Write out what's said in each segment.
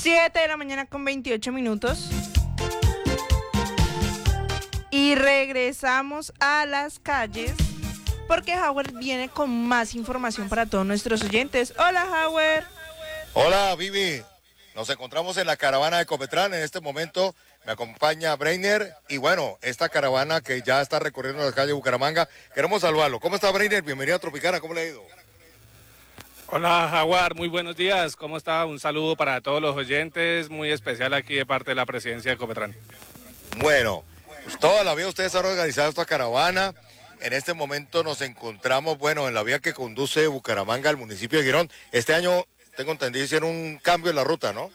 7 de la mañana con 28 minutos. Y regresamos a las calles porque Howard viene con más información para todos nuestros oyentes. Hola, Howard. Hola, Vivi. Nos encontramos en la caravana de Copetran. En este momento me acompaña Breiner. Y bueno, esta caravana que ya está recorriendo las calles de Bucaramanga, queremos saludarlo. ¿Cómo está, Breiner? Bienvenido a Tropicana. ¿Cómo le ha ido? Hola, Jaguar, muy buenos días. ¿Cómo está? Un saludo para todos los oyentes, muy especial aquí de parte de la presidencia de Copetran. Bueno, pues toda la vida ustedes han organizado esta caravana. En este momento nos encontramos, bueno, en la vía que conduce de Bucaramanga al municipio de Girón. Este año, tengo entendido, hicieron un cambio en la ruta, ¿no?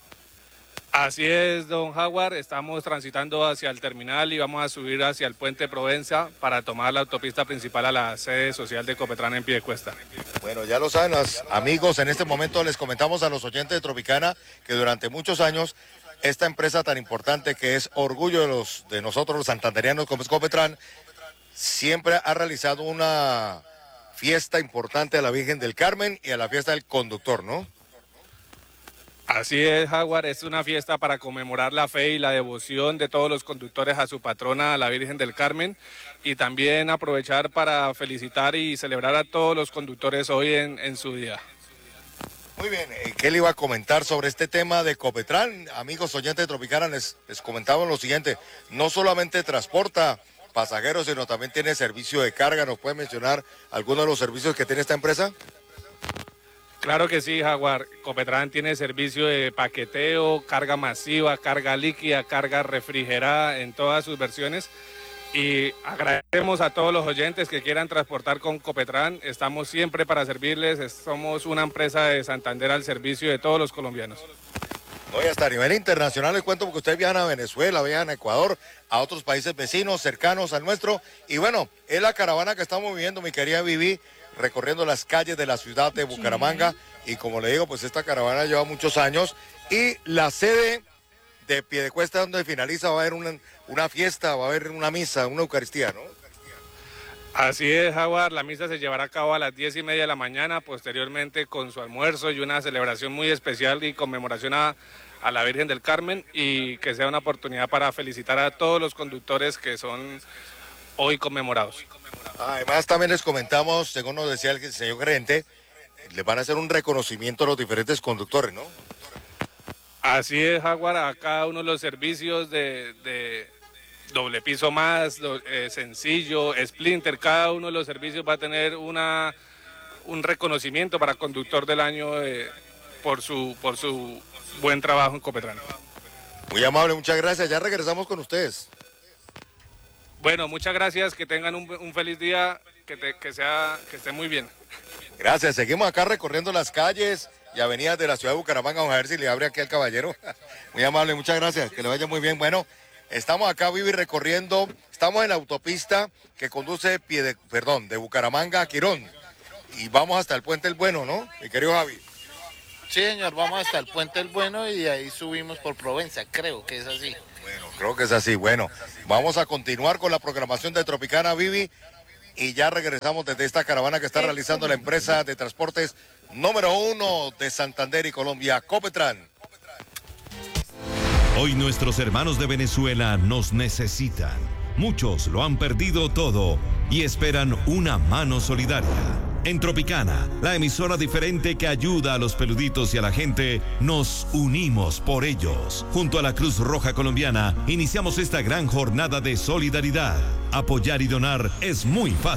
Así es, don Jaguar, estamos transitando hacia el terminal y vamos a subir hacia el puente Provenza para tomar la autopista principal a la sede social de Copetran en Piedecuesta. Bueno, ya lo saben los amigos, en este momento les comentamos a los oyentes de Tropicana que durante muchos años esta empresa tan importante que es orgullo de nosotros los santanderianos como es Copetran, siempre ha realizado una fiesta importante a la Virgen del Carmen y a la fiesta del conductor, ¿no? Así es, Jaguar, es una fiesta para conmemorar la fe y la devoción de todos los conductores a su patrona, a la Virgen del Carmen, y también aprovechar para felicitar y celebrar a todos los conductores hoy en su día. Muy bien, ¿qué le iba a comentar sobre este tema de Copetran? Amigos oyentes de Tropicana, les comentaba lo siguiente, no solamente transporta pasajeros, sino también tiene servicio de carga. ¿Nos puede mencionar algunos de los servicios que tiene esta empresa? Claro que sí, Jaguar. Copetran tiene servicio de paqueteo, carga masiva, carga líquida, carga refrigerada en todas sus versiones. Y agradecemos a todos los oyentes que quieran transportar con Copetran. Estamos siempre para servirles. Somos una empresa de Santander al servicio de todos los colombianos. Hoy hasta a nivel internacional les cuento porque ustedes viajan a Venezuela, viajan a Ecuador, a otros países vecinos, cercanos al nuestro. Y bueno, es la caravana que estamos viviendo, mi querida Vivi, recorriendo las calles de la ciudad de Bucaramanga. Y como le digo, pues esta caravana lleva muchos años. Y la sede de Piedecuesta, donde finaliza, va a haber una fiesta, va a haber una misa, una Eucaristía, ¿no? Así es, Jaguar, la misa se llevará a cabo a las 10:30 de la mañana, posteriormente con su almuerzo y una celebración muy especial y conmemoración a la Virgen del Carmen, y que sea una oportunidad para felicitar a todos los conductores que son hoy conmemorados. Además también les comentamos, según nos decía el señor gerente, les van a hacer un reconocimiento a los diferentes conductores, ¿no? Así es, Jaguar, a cada uno de los servicios de doble piso más, sencillo, Splinter, cada uno de los servicios va a tener un reconocimiento para conductor del año por su buen trabajo en Copetran. Muy amable, muchas gracias, ya regresamos con ustedes. Bueno, muchas gracias, que tengan un feliz día, que estén muy bien. Gracias, seguimos acá recorriendo las calles y avenidas de la ciudad de Bucaramanga. Vamos a ver si le abre aquí al caballero. Muy amable, muchas gracias, que le vaya muy bien. Bueno, estamos acá, Vivi, recorriendo, estamos en la autopista que conduce de Bucaramanga a Girón. Y vamos hasta el Puente El Bueno, ¿no, mi querido Javi? Sí, señor, vamos hasta el Puente El Bueno y de ahí subimos por Provenza, creo que es así. Bueno, creo que es así. Bueno, vamos a continuar con la programación de Tropicana, Vivi, y ya regresamos desde esta caravana que está realizando la empresa de transportes número 1 de Santander y Colombia, Copetran. Hoy nuestros hermanos de Venezuela nos necesitan. Muchos lo han perdido todo y esperan una mano solidaria. En Tropicana, la emisora diferente que ayuda a los peluditos y a la gente, nos unimos por ellos. Junto a la Cruz Roja Colombiana, iniciamos esta gran jornada de solidaridad. Apoyar y donar es muy fácil.